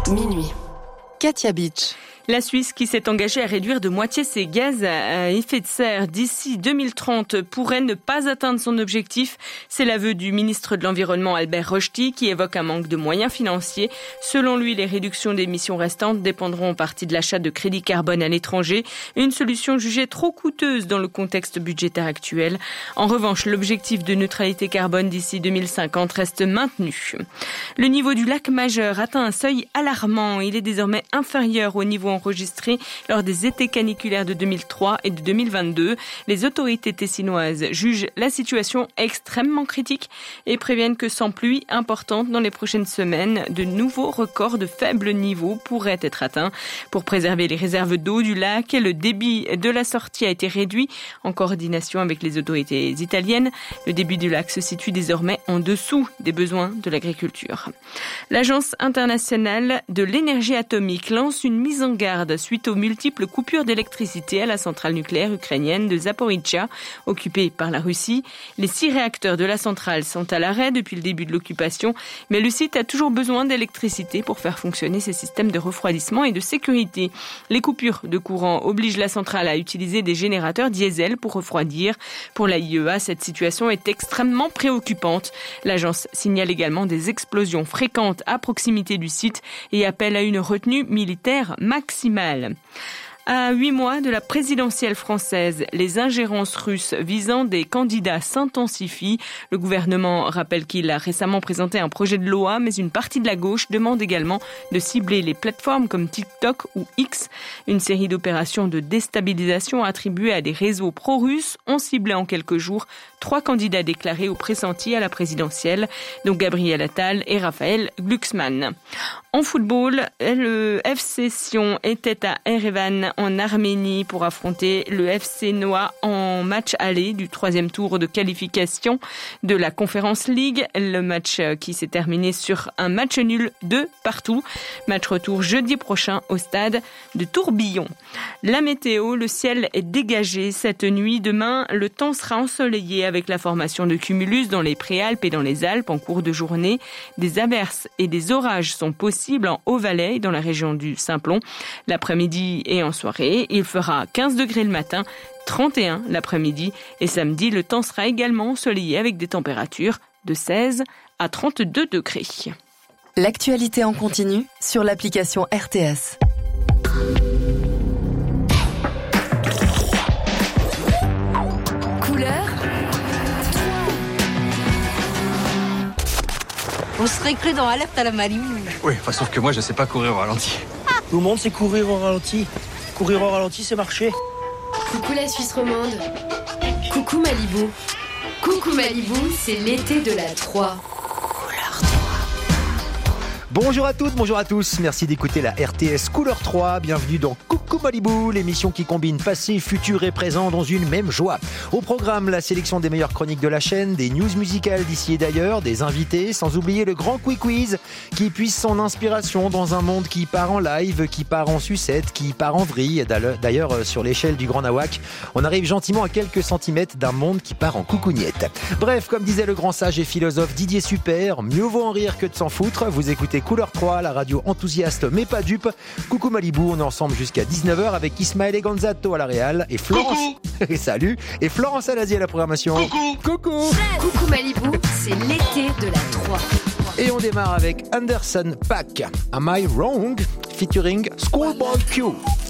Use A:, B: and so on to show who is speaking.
A: Minuit. Katia Beach.
B: La Suisse, qui s'est engagée à réduire de moitié ses gaz à effet de serre d'ici 2030, pourrait ne pas atteindre son objectif. C'est l'aveu du ministre de l'Environnement Albert Rochety, qui évoque un manque de moyens financiers. Selon lui, les réductions d'émissions restantes dépendront en partie de l'achat de crédits carbone à l'étranger, une solution jugée trop coûteuse dans le contexte budgétaire actuel. En revanche, l'objectif de neutralité carbone d'ici 2050 reste maintenu. Le niveau du lac Majeur atteint un seuil alarmant. Il est désormais inférieur au niveau enregistré lors des étés caniculaires de 2003 et de 2022. Les autorités tessinoises jugent la situation extrêmement critique et préviennent que sans pluie importante dans les prochaines semaines, de nouveaux records de faible niveau pourraient être atteints. Pour préserver les réserves d'eau du lac, le débit de la sortie a été réduit en coordination avec les autorités italiennes. Le débit du lac se situe désormais en dessous des besoins de l'agriculture. L'Agence internationale de l'énergie atomique lance une mise en garde suite aux multiples coupures d'électricité à la centrale nucléaire ukrainienne de Zaporijjia, occupée par la Russie. Les 6 réacteurs de la centrale sont à l'arrêt depuis le début de l'occupation, mais le site a toujours besoin d'électricité pour faire fonctionner ses systèmes de refroidissement et de sécurité. Les coupures de courant obligent la centrale à utiliser des générateurs diesel pour refroidir. Pour la IEA, cette situation est extrêmement préoccupante. L'agence signale également des explosions fréquentes à proximité du site et appelle à une retenue militaire maximale. À 8 mois de la présidentielle française, les ingérences russes visant des candidats s'intensifient. Le gouvernement rappelle qu'il a récemment présenté un projet de loi, mais une partie de la gauche demande également de cibler les plateformes comme TikTok ou X. Une série d'opérations de déstabilisation attribuées à des réseaux pro-russes ont ciblé en quelques jours 3 candidats déclarés ou pressentis à la présidentielle, dont Gabriel Attal et Raphaël Glucksmann. En football, le FC Sion était à Erevan en Arménie pour affronter le FC Noa en match aller du 3e tour de qualification de la Conference League. Le match qui s'est terminé sur un match nul 2-2. Match retour jeudi prochain au stade de Tourbillon. La météo, le ciel est dégagé cette nuit. Demain, le temps sera ensoleillé avec la formation de cumulus dans les Préalpes et dans les Alpes en cours de journée. Des averses et des orages sont possibles en Haut-Valais et dans la région du Simplon. L'après-midi et en soirée, il fera 15 degrés le matin, 31 l'après-midi et samedi, le temps sera également ensoleillé avec des températures de 16 à 32 degrés.
A: L'actualité en continu sur l'application RTS. Couleur.
C: On serait cru dans Alerte à la Malibu.
D: Oui, enfin, sauf que moi, je sais pas courir au ralenti.
E: Tout le monde sait courir au ralenti. Courir au ralenti, c'est marcher.
F: Coucou la Suisse romande. Coucou Malibu. Coucou Malibu, c'est l'été de la 3.
G: Bonjour à toutes, bonjour à tous, merci d'écouter la RTS Couleur 3, bienvenue dans Coucou Malibu, l'émission qui combine passé, futur et présent dans une même joie. Au programme, la sélection des meilleures chroniques de la chaîne, des news musicales d'ici et d'ailleurs, des invités, sans oublier le grand quiz qui puise son inspiration dans un monde qui part en live, qui part en sucette, qui part en vrille. D'ailleurs, sur l'échelle du Grand Nawak, on arrive gentiment à quelques centimètres d'un monde qui part en coucougnette. Bref, comme disait le grand sage et philosophe Didier Super, mieux vaut en rire que de s'en foutre. Vous écoutez Couleur 3, la radio enthousiaste mais pas dupe. Coucou Malibu, on est ensemble jusqu'à 19h avec Ismaël et Gonzato à la réal et Florence. Et salut, et Florence Alazi à la programmation. Coucou.
F: Coucou Malibu, c'est l'été de la 3.
G: Et on démarre avec Anderson .Paak, Am I Wrong? Featuring Schoolboy Q.